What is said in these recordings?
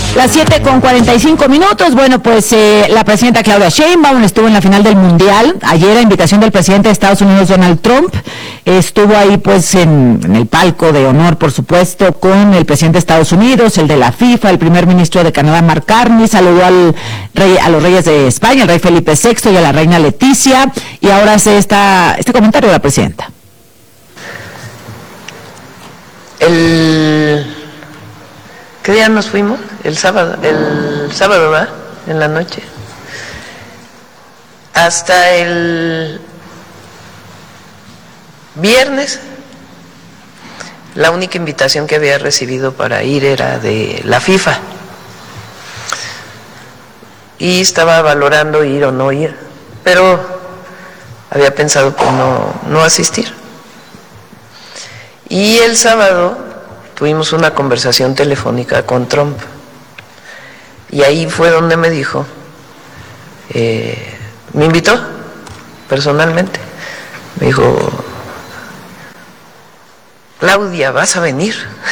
Las 7:45. Bueno, pues la presidenta Claudia Sheinbaum estuvo en la final del Mundial. Ayer, a invitación del presidente de Estados Unidos, Donald Trump, estuvo ahí pues en el palco de honor, por supuesto, con el presidente de Estados Unidos, el de la FIFA, el primer ministro de Canadá, Mark Carney, saludó a los reyes de España, el rey Felipe VI y a la reina Leticia, y ahora hace este comentario de la presidenta. ¿Qué día nos fuimos? El sábado, ¿verdad? En la noche. Hasta el viernes, la única invitación que había recibido para ir era de la FIFA. Y estaba valorando ir o no ir, pero había pensado que no asistir. Y el sábado tuvimos una conversación telefónica con Trump, y ahí fue donde me dijo, me invitó personalmente, me dijo, Claudia, ¿vas a venir?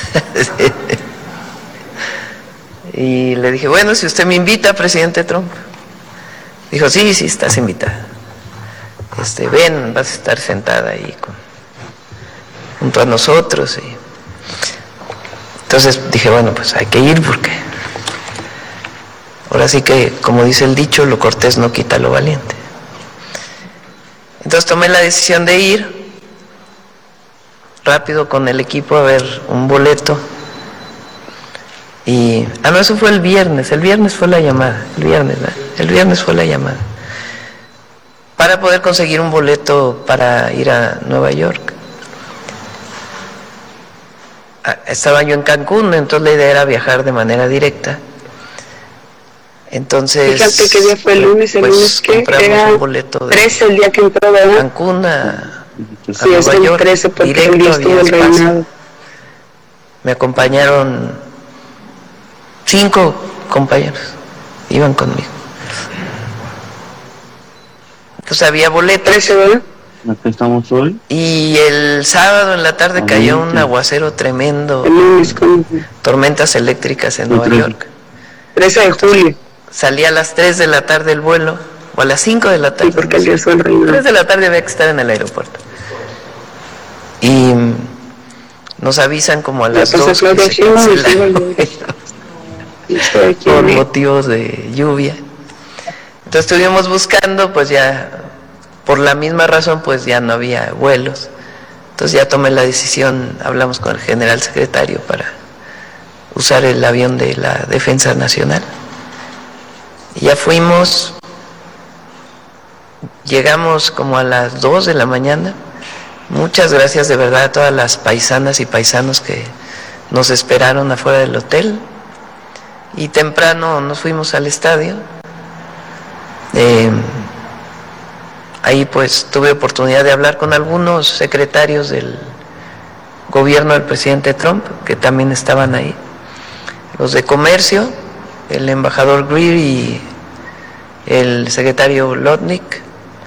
Y le dije, bueno, si usted me invita, presidente Trump. Dijo, sí, estás invitada. Ven, vas a estar sentada ahí junto a nosotros. Y entonces dije, bueno, pues hay que ir porque ahora sí que, como dice el dicho, lo cortés no quita lo valiente. Entonces tomé la decisión de ir rápido con el equipo a ver un boleto. Y, no, eso fue el viernes fue la llamada, el viernes fue la llamada, para poder conseguir un boleto para ir a Nueva York. Estaba yo en Cancún, entonces la idea era viajar de manera directa. Entonces, fíjate que día fue el lunes, lunes que compramos un boleto de 13 el día que entró, ¿verdad? Cancún a sí, Nueva York, 13 porque directo, el día estuvo el reinado. Me acompañaron 5 compañeros, iban conmigo. Entonces había boletos. 13, ¿verdad? Aquí estamos hoy. Y el sábado en la tarde cayó un aguacero tremendo, tormentas eléctricas en Nueva York. 13 de julio. Salía a las 3 de la tarde el vuelo, o a las 5 de la tarde. Sí, porque el día fue el reinado. 3 de la tarde había que estar en el aeropuerto. Y nos avisan como a las 2 que se cancela por motivos de lluvia. Entonces estuvimos buscando, pues ya, por la misma razón, pues ya no había vuelos. Entonces ya tomé la decisión, hablamos con el general secretario para usar el avión de la Defensa Nacional. Y ya fuimos, llegamos como a las 2 de la mañana. Muchas gracias de verdad a todas las paisanas y paisanos que nos esperaron afuera del hotel. Y temprano nos fuimos al estadio. Ahí pues tuve oportunidad de hablar con algunos secretarios del gobierno del presidente Trump, que también estaban ahí. Los de comercio, el embajador Greer y el secretario Lotnick,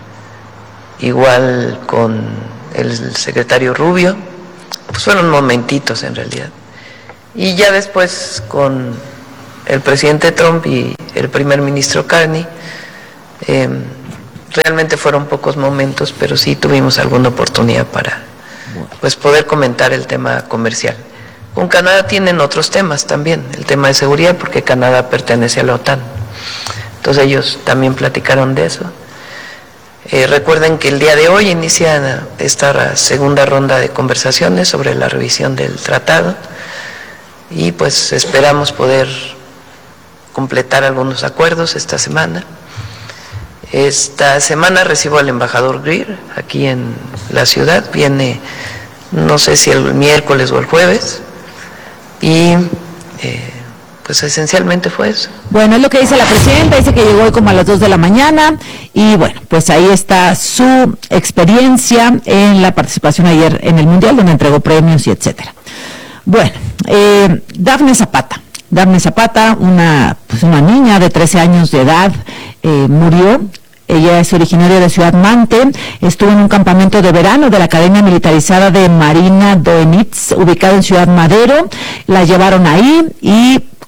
igual con el secretario Rubio, pues fueron momentitos en realidad. Y ya después con el presidente Trump y el primer ministro Carney, realmente fueron pocos momentos, pero sí tuvimos alguna oportunidad para pues poder comentar el tema comercial. Con Canadá tienen otros temas también, el tema de seguridad, porque Canadá pertenece a la OTAN. Entonces ellos también platicaron de eso. Recuerden que el día de hoy inicia esta segunda ronda de conversaciones sobre la revisión del tratado y pues esperamos poder completar algunos acuerdos esta semana. Esta semana recibo al embajador Greer aquí en la ciudad, viene no sé si el miércoles o el jueves, y pues esencialmente fue eso. Bueno, es lo que dice la presidenta, dice que llegó hoy como a las 2 de la mañana, y bueno, pues ahí está su experiencia en la participación ayer en el Mundial, donde entregó premios y etcétera. Bueno, Dafne Zapata, una niña de 13 años de edad, murió. Ella es originaria de Ciudad Mante, estuvo en un campamento de verano de la Academia Militarizada de Marina Doenitz, ubicada en Ciudad Madero. La llevaron ahí y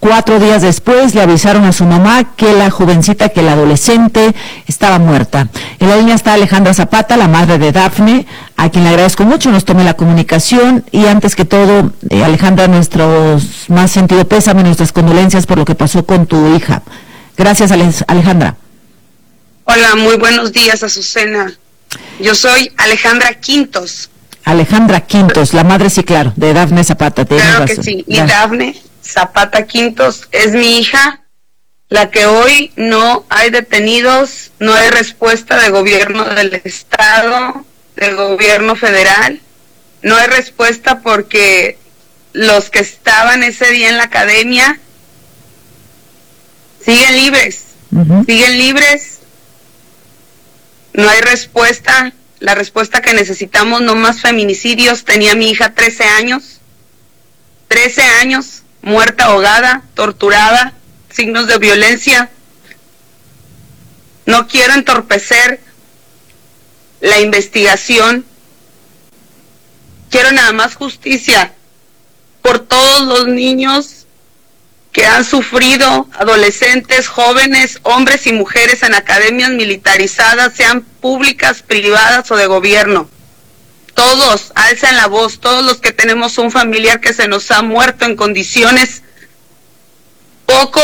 4 días después le avisaron a su mamá que la jovencita, que la adolescente, estaba muerta. En la línea está Alejandra Zapata, la madre de Dafne, a quien le agradezco mucho nos tome la comunicación. Y antes que todo, Alejandra, nuestros más sentido pésame, nuestras condolencias por lo que pasó con tu hija. Gracias, Alejandra. Hola, muy buenos días, Azucena. Yo soy Alejandra Quintos. Alejandra Quintos, la madre, sí, claro, de Dafne Zapata. Claro que sí, y Dafne Zapata Quintos es mi hija, la que hoy no hay detenidos, no hay respuesta de gobierno del estado, del gobierno federal, no hay respuesta porque los que estaban ese día en la academia siguen libres, siguen libres, no hay respuesta. La respuesta que necesitamos, no más feminicidios. Tenía mi hija 13 años, muerta, ahogada, torturada, signos de violencia. No quiero entorpecer la investigación. Quiero nada más justicia por todos los niños que han sufrido, adolescentes, jóvenes, hombres y mujeres en academias militarizadas, sean públicas, privadas o de gobierno. Todos, alcen la voz, todos los que tenemos un familiar que se nos ha muerto en condiciones poco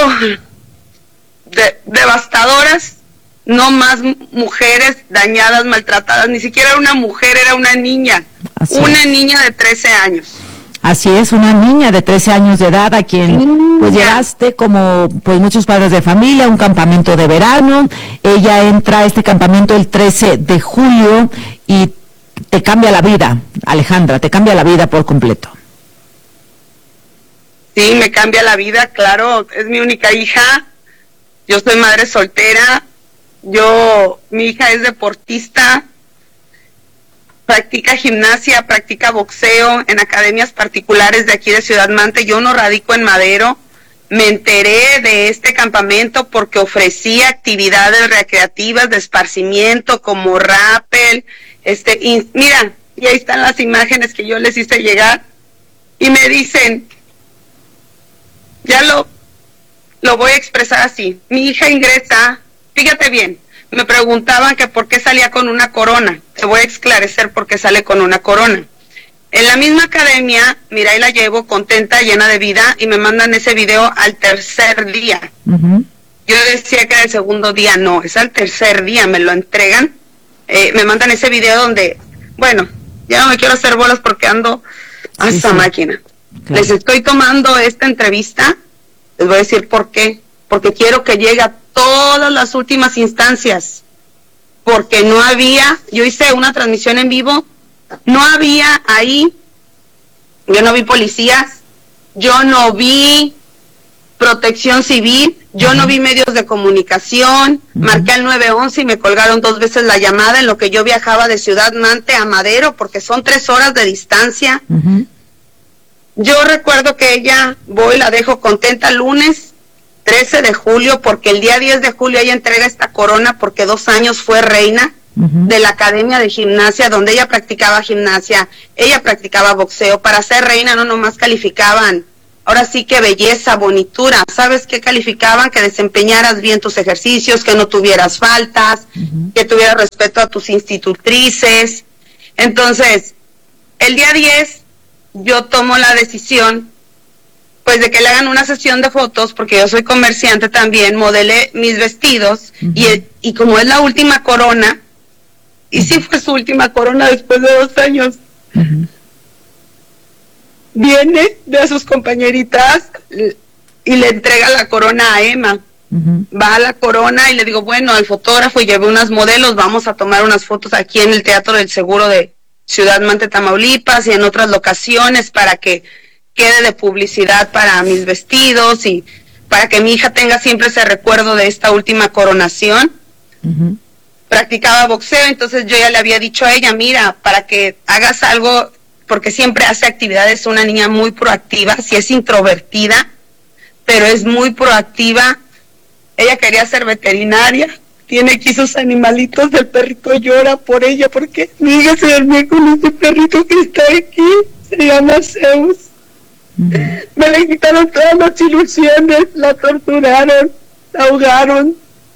devastadoras, no más mujeres dañadas, maltratadas, ni siquiera era una mujer, era una niña, niña de 13 años. Así es, una niña de 13 años de edad a quien pues llevaste como pues muchos padres de familia a un campamento de verano. Ella entra a este campamento el 13 de julio y te cambia la vida, Alejandra, te cambia la vida por completo. Sí, me cambia la vida, claro, es mi única hija, yo soy madre soltera, mi hija es deportista, practica gimnasia, practica boxeo en academias particulares de aquí de Ciudad Mante. Yo no radico en Madero. Me enteré de este campamento porque ofrecía actividades recreativas de esparcimiento como rappel, mira, y ahí están las imágenes que yo les hice llegar y me dicen, ya lo voy a expresar así. Mi hija ingresa, fíjate bien, me preguntaban que por qué salía con una corona. Te voy a esclarecer por qué sale con una corona. En la misma academia, mira, ahí la llevo contenta, llena de vida, y me mandan ese video al tercer día. Yo decía que era el segundo día, no, es al tercer día, me lo entregan. Me mandan ese video donde, bueno, ya no me quiero hacer bolas porque ando a esa máquina. Claro. Les estoy tomando esta entrevista, les voy a decir por qué. Porque quiero que llegue a todas las últimas instancias, porque no había, yo hice una transmisión en vivo, no había ahí, yo no vi policías, yo no vi protección civil, yo no vi medios de comunicación, marqué al 911 y me colgaron 2 veces la llamada en lo que yo viajaba de Ciudad Mante a Madero, porque son 3 horas de distancia. Yo recuerdo que ella, la dejo contenta el lunes 13 de julio, porque el día 10 de julio ella entrega esta corona porque 2 años fue reina de la academia de gimnasia, donde ella practicaba gimnasia, ella practicaba boxeo. Para ser reina no nomás calificaban, ahora sí que belleza, bonitura, ¿sabes qué calificaban? Que desempeñaras bien tus ejercicios, que no tuvieras faltas, que tuvieras respeto a tus institutrices. Entonces, el día 10 yo tomo la decisión pues de que le hagan una sesión de fotos, porque yo soy comerciante también, modelé mis vestidos, y como es la última corona, y sí fue su última corona después de 2 años, viene de sus compañeritas y le entrega la corona a Emma. Va a la corona y le digo, bueno, al fotógrafo, y llevé unas modelos, vamos a tomar unas fotos aquí en el Teatro del Seguro de Ciudad Mante, Tamaulipas, y en otras locaciones para que quede de publicidad para mis vestidos y para que mi hija tenga siempre ese recuerdo de esta última coronación. Practicaba boxeo, entonces yo ya le había dicho a ella, mira, para que hagas algo, porque siempre hace actividades, una niña muy proactiva, sí es introvertida, pero es muy proactiva. Ella quería ser veterinaria, tiene aquí sus animalitos, el perrito llora por ella, porque mi hija se durmió con ese perrito que está aquí, se llama Zeus. Me le quitaron todas las ilusiones, la torturaron, la ahogaron.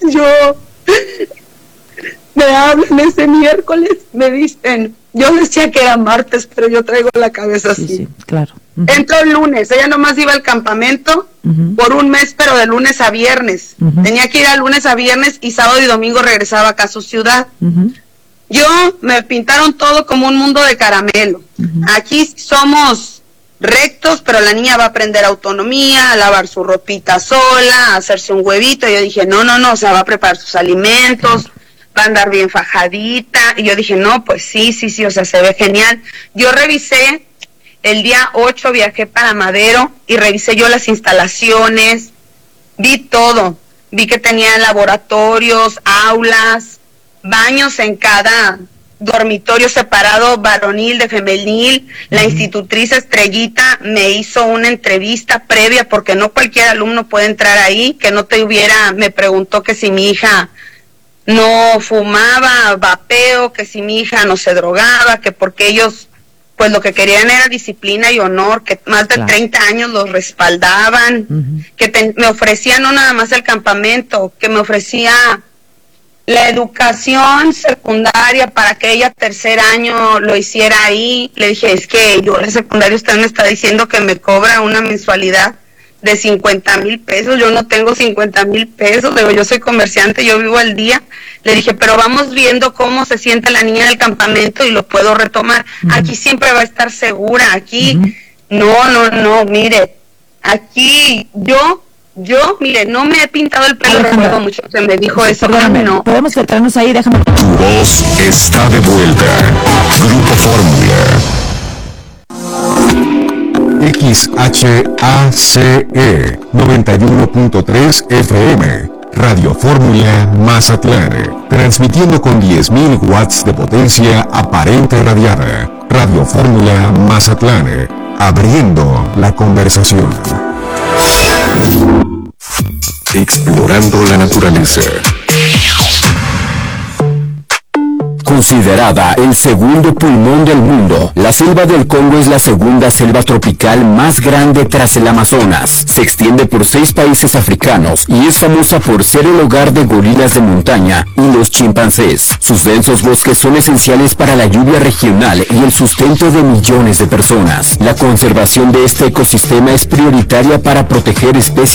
Me hablan ese miércoles, me dicen, yo decía que era martes, pero yo traigo la cabeza así. Sí, claro. Entró el lunes, ella nomás iba al campamento por un mes, pero de lunes a viernes. Tenía que ir a lunes a viernes y sábado y domingo regresaba acá a su ciudad. Yo me pintaron todo como un mundo de caramelo. Aquí somos rectos, pero la niña va a aprender autonomía, a lavar su ropita sola, a hacerse un huevito. Y yo dije, no, o sea, va a preparar sus alimentos, va a andar bien fajadita. Y yo dije, no, pues sí, o sea, se ve genial. Yo revisé, el día 8 viajé para Madero y revisé yo las instalaciones, vi todo. Vi que tenía laboratorios, aulas, baños en cada dormitorio separado, varonil de femenil. La institutriz Estrellita me hizo una entrevista previa porque no cualquier alumno puede entrar ahí, que no me preguntó que si mi hija no fumaba vapeo, que si mi hija no se drogaba, que porque ellos pues lo que querían era disciplina y honor, que más de 30 años los respaldaban, que me ofrecían no nada más el campamento, que me ofrecía la educación secundaria para que ella tercer año lo hiciera ahí. Le dije, es que yo la secundaria usted me está diciendo que me cobra una mensualidad de 50,000 pesos, yo no tengo 50,000 pesos, digo, yo soy comerciante, yo vivo al día. Le dije, pero vamos viendo cómo se siente la niña en el campamento y lo puedo retomar. Aquí siempre va a estar segura, aquí, no, mire, aquí yo, mire, no me he pintado el pelo, recuerdo mucho, se me dijo eso, no. Podemos centrarnos ahí, déjame. Tu voz está de vuelta. Grupo Fórmula. XHACE 91.3 FM, Radio Fórmula Mazatlán, transmitiendo con 10.000 watts de potencia aparente radiada. Radio Fórmula Mazatlán, abriendo la conversación. Explorando la naturaleza. Considerada el segundo pulmón del mundo, la selva del Congo es la segunda selva tropical más grande tras el Amazonas. Se extiende por 6 países africanos y es famosa por ser el hogar de gorilas de montaña y los chimpancés. Sus densos bosques son esenciales para la lluvia regional y el sustento de millones de personas. La conservación de este ecosistema es prioritaria para proteger especies